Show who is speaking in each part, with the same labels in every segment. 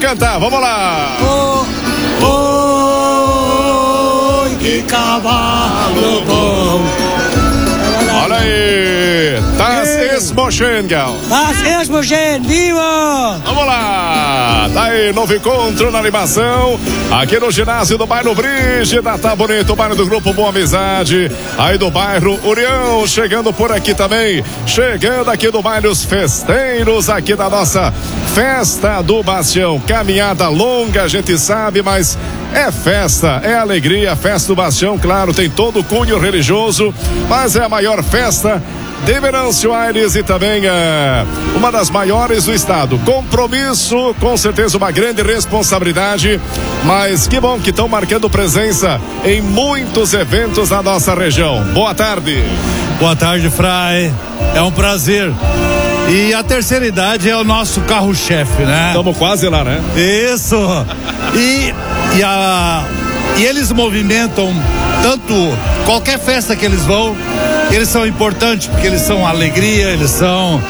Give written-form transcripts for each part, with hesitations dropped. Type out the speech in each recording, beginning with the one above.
Speaker 1: cantar, vamos lá.
Speaker 2: Oi, que cavalo bom.
Speaker 1: Olha aí, Das ist Gal.
Speaker 2: Das ist viva!
Speaker 1: Vamos lá, tá aí, novo encontro na animação, aqui no ginásio do bairro Brígida, tá bonito, o bairro do Grupo Boa Amizade, aí do bairro União, chegando por aqui também, chegando aqui do bairro Os Festeiros, aqui da nossa Festa do Bastião, caminhada longa, a gente sabe, mas é festa, é alegria, Festa do Bastião, claro, tem todo o cunho religioso, mas é a maior festa de Venâncio Aires e também uma das maiores do estado. Compromisso, com certeza uma grande responsabilidade, mas que bom que estão marcando presença em muitos eventos na nossa região. Boa tarde.
Speaker 3: Boa tarde, Frai. É um prazer. E a terceira idade é o nosso carro-chefe, né?
Speaker 1: Estamos quase lá, né?
Speaker 3: Isso. E eles movimentam tanto qualquer festa que eles vão, eles são importantes porque eles são alegria, eles são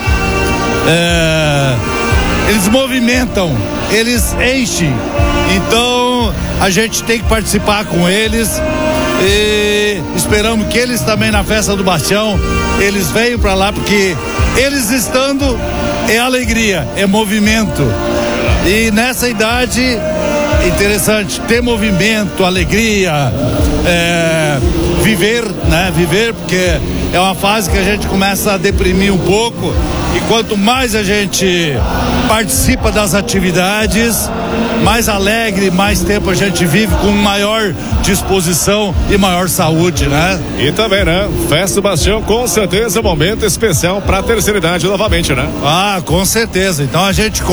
Speaker 3: eles movimentam, eles enchem. Então a gente tem que participar com eles e esperamos que eles também na Festa do Bastião eles venham para lá, porque eles estando é alegria, é movimento. E nessa idade interessante ter movimento, alegria, viver, né? Viver, porque é uma fase que a gente começa a deprimir um pouco, e quanto mais a gente participa das atividades, mais alegre, mais tempo a gente vive com maior disposição e maior saúde, né?
Speaker 1: E também, né? Festa do Bastião, com certeza, um momento especial para a terceira idade novamente, né?
Speaker 3: Ah, com certeza. Então a gente